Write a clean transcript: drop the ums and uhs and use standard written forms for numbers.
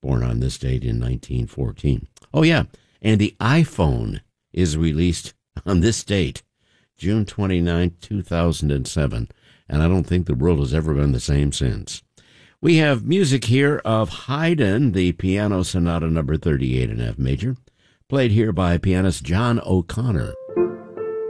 born on this date in 1914. Oh, yeah, and the iPhone is released on this date, June 29, 2007, and I don't think the world has ever been the same since. We have music here of Haydn, the Piano Sonata number 38 in F major, played here by pianist John O'Connor.